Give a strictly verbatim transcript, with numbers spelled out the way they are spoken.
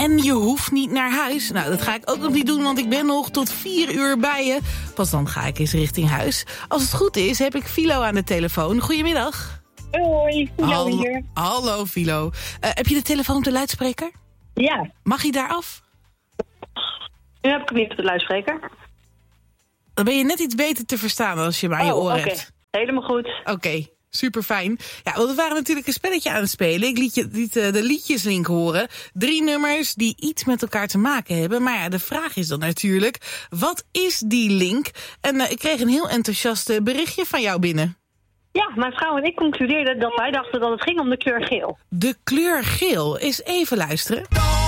En je hoeft niet naar huis. Nou, dat ga ik ook nog niet doen, want ik ben nog tot vier uur bij je. Pas dan ga ik eens richting huis. Als het goed is, heb ik Philo aan de telefoon. Goedemiddag. Hoi, Philo Hallo, hier. hallo Philo. Uh, heb je de telefoon op de luidspreker? Ja. Mag je daar af? Nu heb ik hem niet op de luidspreker. Dan ben je net iets beter te verstaan als je hem aan je Oh, oren oké. hebt. Helemaal goed. Oké, okay, super fijn. Ja, want we waren natuurlijk een spelletje aan het spelen. Ik liet je liet, uh, de liedjeslink horen. Drie nummers die iets met elkaar te maken hebben. Maar ja, de vraag is dan natuurlijk, wat is die link? En uh, ik kreeg een heel enthousiast berichtje van jou binnen. Ja, mijn vrouw en ik concludeerden dat wij dachten dat het ging om de kleur geel. De kleur geel. Eens even luisteren.